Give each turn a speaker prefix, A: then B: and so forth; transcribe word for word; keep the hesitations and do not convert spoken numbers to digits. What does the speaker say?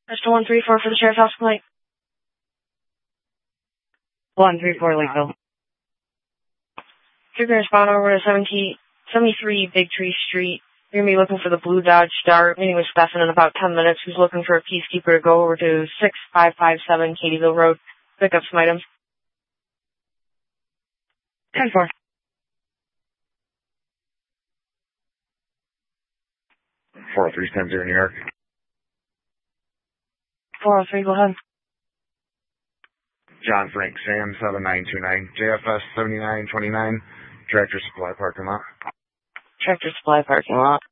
A: Mister one three four for the Sheriff's House complaint.
B: one three four Lakeville.
A: You're going to respond over to seventy, seventy-three Big Tree Street. You're going to be looking for the blue Dodge Dart. Meeting with Stefan in about ten minutes. Who's looking for a peacekeeper to go over to six five five seven Katyville Road. Pick up some items.
B: ten four.
C: four oh three ten zero New York.
A: four oh three, go ahead.
C: John Frank Sam seven nine two nine. J F S seventy-nine twenty-nine. Tractor Supply parking lot.
A: Tractor Supply parking lot.